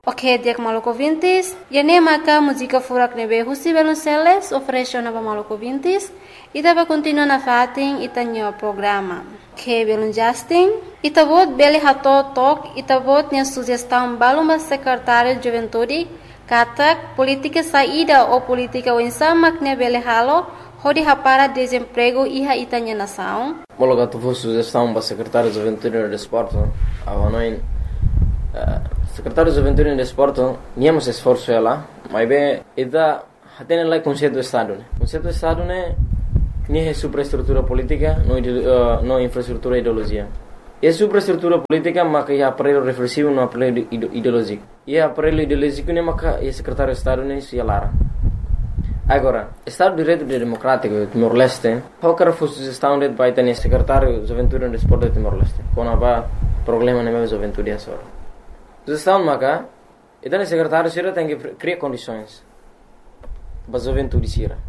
Ok, dia maluco vintis. E nem maca música furak nebe husi Velonceles oferece na maluco vintis. E dava continua na fatin e tanho programa. Que belum Justin. E tabot beli hato tok e tabot nia sugestão baluma secretário de juventude katak política saída ou política wensama que beli halo hodi hapara desemprego iha itanya nação. Mologa tu sugestão para secretário de juventude e desporto. Avanoin secretário de juventude e desporto niamos esforço ela, mas bem ida hatene lá conceito do estado, né? Conceito do estado né nem é superestrutura política, não infraestrutura ideologia. É superestrutura política, mas é aparelho reflexivo, não aparelho ideológico. E aparelho ideológico nem é secretário de estado nem se alara. Agora, Estado de Direito Democrático de Timor-Leste, qualquer sugestão de vai ter secretário de juventude e desporto de Timor-Leste. Quando há problema na minha juventude é só. Sugestão maca, então o secretário sira tem que criar condições para a juventude sira.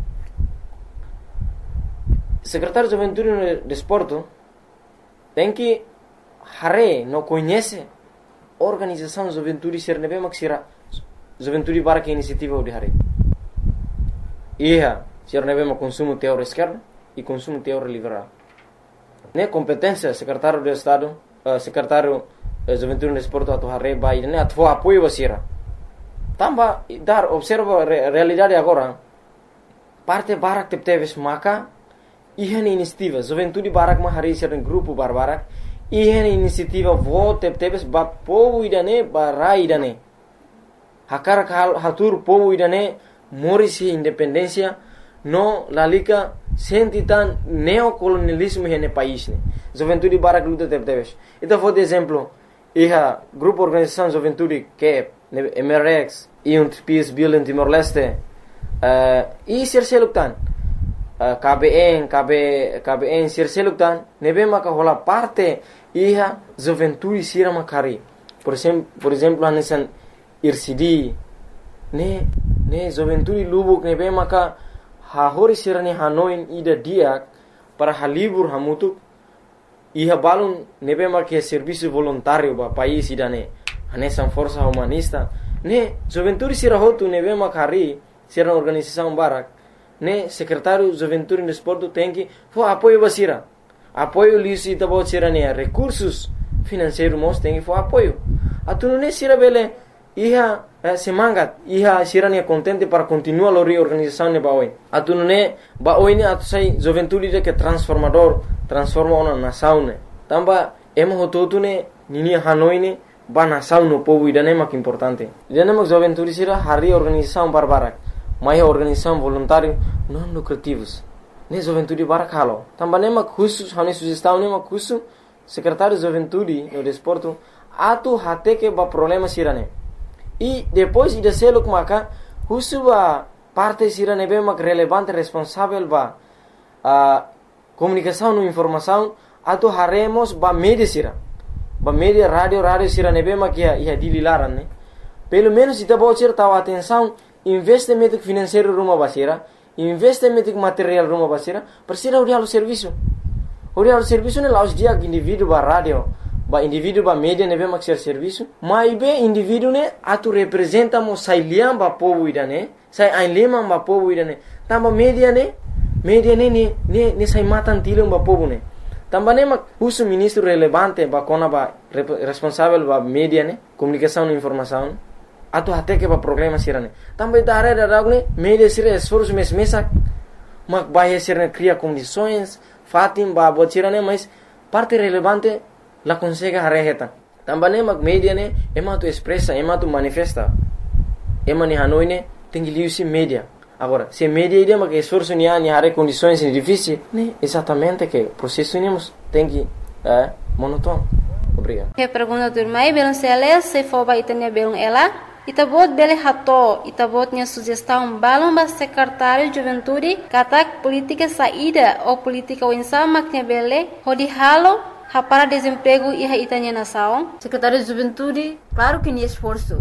Secretário de juventude e desporto tem que não conhece a organização de juventude sira nebe mak sira juventude para que iniciativa de hare. Ia, sira nebe mak consumo teor esquerda e consumo teor liberal. Ne competência secretário de estado, secretário de juventude e desporto atu hare vai ne atu apoio basira. Tamba dar observa realidade agora. Parte barak tepteves maka ihan inisiativa juventude barak mahari sira grupo barbarak ihan inisiativa vote tepteves ba povo idane barai idane. Hakar hatur povo idane morisi independência no lalika sentitan neocolonialismo hene país ne. Juventude barak luta tepteves. Ita foi de exemplo iha grupo organização juventude que MRX e Peace Building Timor-Leste e serseluktan KBN serseluktan nebe maka hola parte iha juventude sira makari por exemplo anesan IRCD ne juventude lubuk nebe maka hahori sira ni hanoin ida diak para halibur hamutuk iha balun nebe maka serviço voluntário ba país idane anesan força humanista ne juventude sira hotu nebe makari sira organização barak ne secretário de juventude e desporto tem que apoio basira apoio lisi tabo sira ne recursos financeiros mos tem que apoio atu ne sira bele iha semangat iha sira ne contente para continuar a reorganização ne baoi atu ne baoi ne atu sai juventude de que transforma uma nação ne tamba emo hototu ne nini hanoi ne ba nação no povo idane mak importante idane mak juventude sira hari organização barbarak mais organização voluntário não lucrativos ne juventude barakalo também nema cursos hane sugestão nema curso secretário de juventude no desporto atu hate que ba problema sirane e depois ida selo maka curso ba parte sirane be mak relevante responsável ba comunicação no informação atu haremos ba media sira ba media radio sirane be mak ia dililaran ne pelo menos ita bo sir tawa atenção investimento financeiro rumah basira, investimento material rumah basira, persira urialo serviço. Urialo serviço ne laos dia indivíduo ba radio, ba indivíduo ba media ne be maxer serviço, mas be indivíduo ne atu representa mo sai liam ba povo idane, sai ein lema ba povo idane. Tamba media ne sai matan tilum ba povo ne. Tamba ne mak uso ministro relevante ba kona ba responsável ba media ne, comunicação e informação. Atu hate que ba problema sirane também da área da ragne media sira esforço mesak mak bahia sira cria condições fatim ba botirane mas parte relevante la consegue hareheta também mak media ne ema tu expressa ema tu manifesta ema ni hanoi ne tem que liusi media agora se media ide mak esforço ni hare condições difíceis ne exatamente que processo nemos tem que monótono. Obrigado. Que pergunta do irmão Velonceles se for ba itanya belum ela Itabot bele hato, itabotnya sugestão balão ba secretário de juventude, katak política saída ou política winsama que bele, hodi halo, hapara desemprego e itanya nação. Secretário de juventude, claro que nem esforço.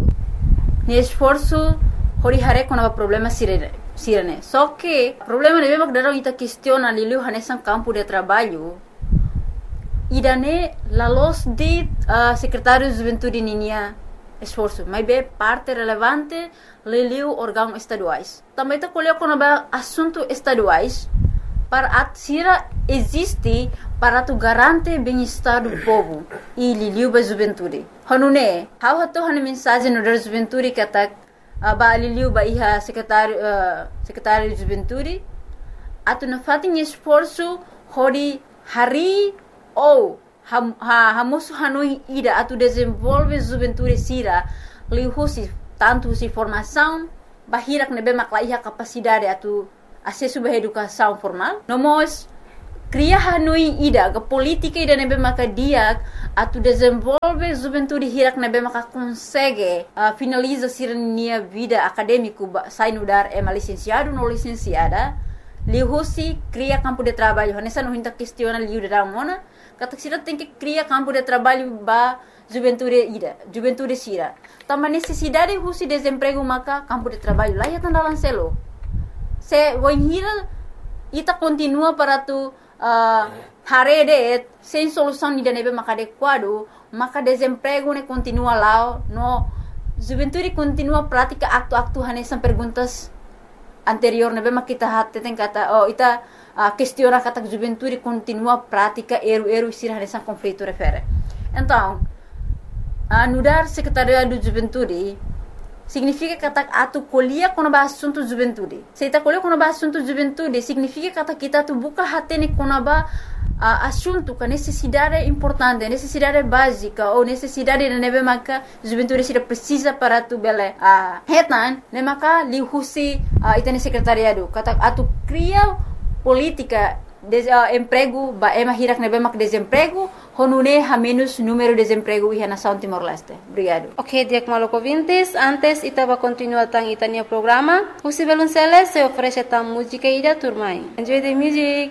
Hodi hare com o problema sirene. Só que problema de mesmo que darão ita questiona lilu hanesan campo de trabalho. Idane la los de secretário de juventude ninia esforço, mas é parte relevante liliu órgãos estaduais. Também está colhendo quando é assunto estaduais para a Sira existe para tu garantir bem-estar do povo e liliu ba juventude. Hanune, how hato hanu mensagem no da juventude que atak ba liliu ba iha secretário de juventude atu na fatin esforço hori hari ou hamusu hanui ida atu desenvolve juventude Sira liu husi tanto si formação bahirak nebe makla iha capacidade atu acesso à educação formal. Nós cria hanui ida ke política ida nebe maka dia atu desenvolve juventude hirak nebe maka consegue finaliza sirnia vida acadêmico sai no dar licenciado no licenciada lihusi cria campo de trabalho nessa não hinta questiona liu da mona kata sira tem que cria campo de trabalho ba juventude Sira também necessidade husi desemprego maka campo de trabalho lá ya tandalan selo se wanhira ita continua para tu harede sem solução ni nebe maka adequado maka desemprego ne continua lá no juventude continua prática acto hanesan perguntas anterior nebe maka kita hatte tem kata ita questiona kata juventude continua prática eru Sira hanesan conflito refere então anudar secretariado de juventude significa que atu colhia quando ba assunto juventude. Se ta colhia quando ba assunto juventude significa que kita tu buka hatene quando ba assunto que necessidade importante, necessidade básica ou necessidade de nebe maka juventude Sira precisa para tu bele hetan ne maka li husi itane secretariado kata atu cria política emprego ba hirak nebe mak desemprego honune ha menos número de desemprego e nação Timor-Leste. Obrigado. Ok, Diak Maloko Vintes, antes itaba continua tang itania programa. Husi Belunceles se oferece tang música ida turmai. Enjoy the music.